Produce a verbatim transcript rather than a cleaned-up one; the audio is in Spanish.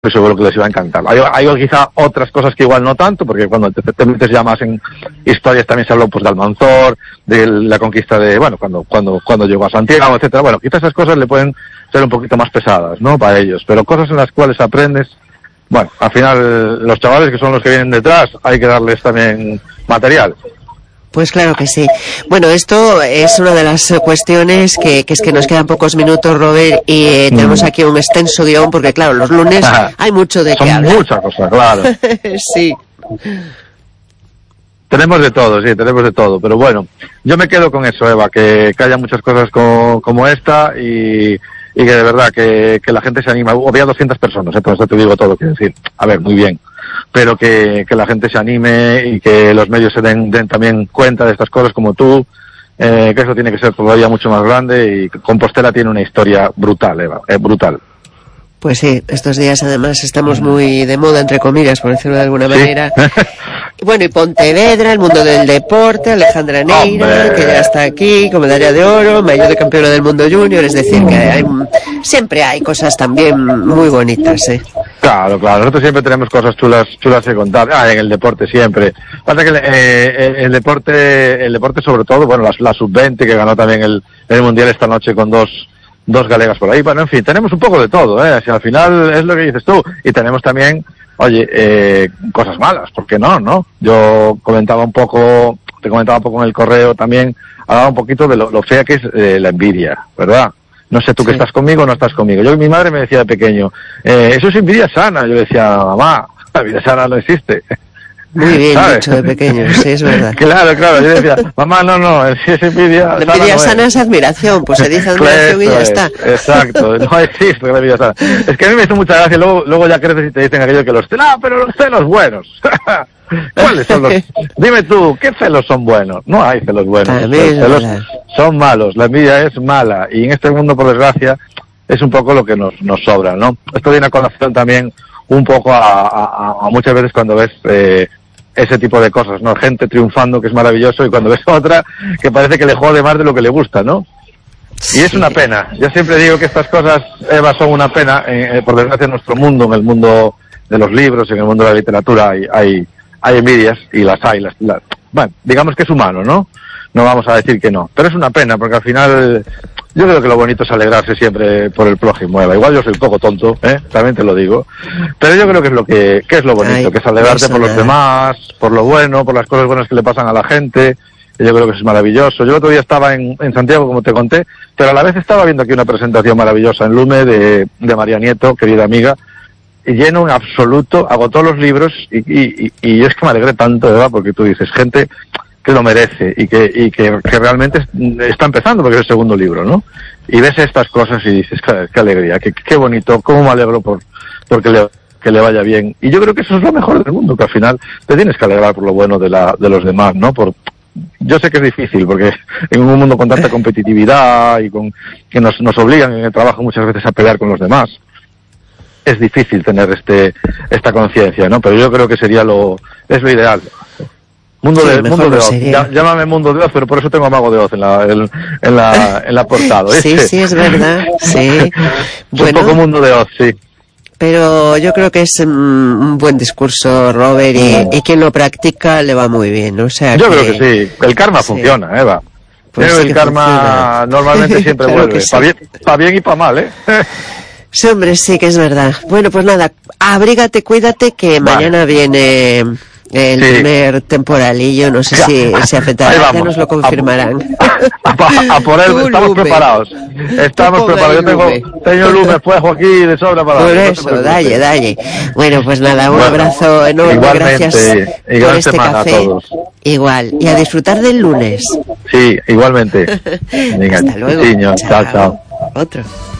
seguro que les iba a encantar. Hay, hay quizá otras cosas que igual no tanto, porque cuando te, te metes ya más en historias también se habló pues de Almanzor, de la conquista de, bueno, cuando cuando cuando llegó a Santiago, etcétera. Bueno, quizás esas cosas le pueden ser un poquito más pesadas, ¿no? Para ellos, pero cosas en las cuales aprendes, bueno, al final los chavales que son los que vienen detrás, hay que darles también material. Pues claro que sí. Bueno, esto es una de las cuestiones que, que es que nos quedan pocos minutos, Robert, y eh, tenemos aquí un extenso guión, porque claro, los lunes Ajá. hay mucho de Son qué hablar. Muchas cosas, claro. Sí. Tenemos de todo, sí, tenemos de todo, pero bueno, yo me quedo con eso, Eva, que, que haya muchas cosas como, como esta y, y que de verdad que, que la gente se anima. Había doscientas personas, entonces te digo todo, quiero decir, a ver, muy bien. Pero que, que la gente se anime y que los medios se den, den también cuenta de estas cosas como tú, eh, que eso tiene que ser todavía mucho más grande, y Compostela tiene una historia brutal, Eva, eh, brutal. Pues sí, estos días además estamos muy de moda, entre comillas, por decirlo de alguna manera. ¿Sí? Bueno, y Pontevedra, el mundo del deporte, Alejandra Neira, ¡hombre!, que ya está aquí, con medalla de oro, mayor de campeona del mundo junior, es decir, que hay, siempre hay cosas también muy bonitas, ¿eh? Claro, claro, nosotros siempre tenemos cosas chulas chulas que contar. Ah, en el deporte siempre. Pasa que el, eh, el deporte, el deporte sobre todo, bueno, la, la sub veinte que ganó también el, el mundial esta noche con dos dos galegas por ahí. Bueno, en fin, tenemos un poco de todo, ¿eh? Si al final es lo que dices tú. Y tenemos también, oye, eh, cosas malas, ¿por qué no, no? Yo comentaba un poco, te comentaba un poco en el correo también, hablaba un poquito de lo, lo fea que es eh, la envidia, ¿verdad? No sé tú sí. que estás conmigo o no estás conmigo. Yo, mi madre me decía de pequeño, eh, eso es envidia sana. Yo le decía, mamá, la envidia sana no existe. Muy bien ¿sabes? Dicho de pequeño, sí, es verdad. Claro, claro, yo decía, mamá, no, no, si es envidia la envidia sana, sana no es. es admiración, pues se dice admiración y ya es, está. Exacto, no existe la envidia sana. Es que a mí me hizo mucha gracia, luego, luego ya creces y te dicen aquello que los celos, no, pero los celos buenos. ¿Cuáles son los? Dime tú, ¿qué celos son buenos? No hay celos buenos, los celos son malos, la envidia es mala, y en este mundo, por desgracia, es un poco lo que nos, nos sobra, ¿no? Esto viene a colación también un poco a, a, a muchas veces cuando ves eh, ese tipo de cosas, ¿no? Gente triunfando, que es maravilloso, y cuando ves otra que parece que le jode más de lo que le gusta, ¿no? Sí. Y es una pena. Yo siempre digo que estas cosas, Eva, son una pena. Eh, por desgracia, en nuestro mundo, en el mundo de los libros, en el mundo de la literatura, hay hay, hay envidias, y las hay. Las, las, bueno, digamos que es humano, ¿no? No vamos a decir que no. Pero es una pena, porque al final yo creo que lo bonito es alegrarse siempre por el prójimo, Eva. Igual yo soy un poco tonto, ¿eh? También te lo digo. Pero yo creo que es lo que, que es lo bonito, Ay, que es alegrarte por los demás, por lo bueno, por las cosas buenas que le pasan a la gente. Y yo creo que es maravilloso. Yo el otro día estaba en, en Santiago, como te conté, pero a la vez estaba viendo aquí una presentación maravillosa en Lume de, de María Nieto, querida amiga, y lleno en absoluto, agotó los libros, y, y, y, y yo es que me alegré tanto, ¿verdad? Porque tú dices, gente que lo merece y que y que, que realmente está empezando, porque es el segundo libro, ¿no? Y ves estas cosas y dices, qué, qué alegría, qué, qué bonito, cómo me alegro por porque le, que le vaya bien. Y yo creo que eso es lo mejor del mundo, que al final te tienes que alegrar por lo bueno de la de los demás, ¿no? Por yo sé que es difícil, porque en un mundo con tanta competitividad y con que nos nos obligan en el trabajo muchas veces a pelear con los demás, es difícil tener este esta conciencia, ¿no? Pero yo creo que sería lo es lo ideal. Mundo, sí, de, mundo de Oz, ya, llámame Mundo de Oz, pero por eso tengo a Mago de Oz en la, en, en la, en la portada. Sí, sí, es verdad, sí. Es bueno, un poco Mundo de Oz, sí. Pero yo creo que es un, un buen discurso, Robert, y, y quien lo practica le va muy bien, ¿no? O sea, yo que, creo que sí, el karma sí. funciona, Eva. Pues pero sí el karma funciona. Normalmente siempre claro vuelve, para sí. bien, pa bien y para mal, ¿eh? Sí, hombre, sí que es verdad. Bueno, pues nada, abrígate, cuídate, que vale. mañana viene el sí. primer temporalillo, no sé si se afectará, ya nos lo confirmarán. A, a, a por él, estamos lume. preparados. Estamos preparados. Yo tengo, tengo lume, fuego aquí de sobra para... Por eso, no dalle, dalle. Bueno, pues nada, un bueno, abrazo enorme, gracias por este café. A todos. Igual, y a disfrutar del lunes. Sí, igualmente. Venga, hasta luego. Niño, chao, chao. Otro.